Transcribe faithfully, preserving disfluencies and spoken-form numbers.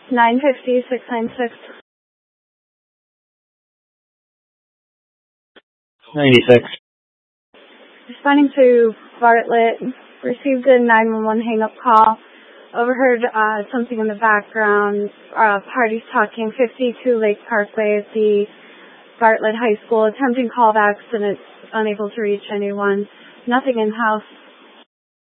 nine fifty, six ninety-six. ninety-six. Responding to Bartlett, received a nine one one hang-up call. Overheard uh, something in the background, uh, parties talking, fifty-two Lake Parkway at the Bartlett High School, attempting callbacks and it's unable to reach anyone. Nothing in-house.